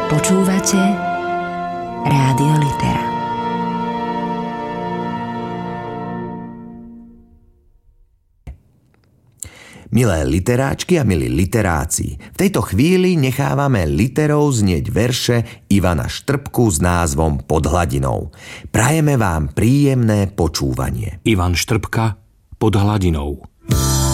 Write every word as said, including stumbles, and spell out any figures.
Počúvate Rádio Litera. Milé literáčky a milí literáci, v tejto chvíli nechávame literou znieť verše Ivana Štrbku s názvom Pod hladinou. Prajeme vám príjemné počúvanie. Ivan Štrbka Pod hladinou.